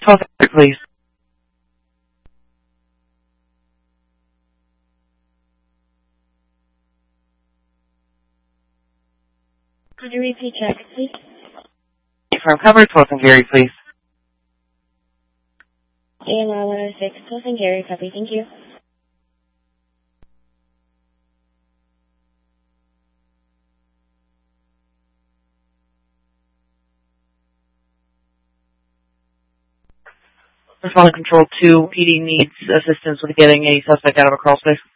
1200, please. Could you repeat traffic, please? From cover, 12th and Gary, please. AMR 106, 12th and Gary, copy, thank you. Respondent Control 2, PD needs assistance with getting a suspect out of a crawl space.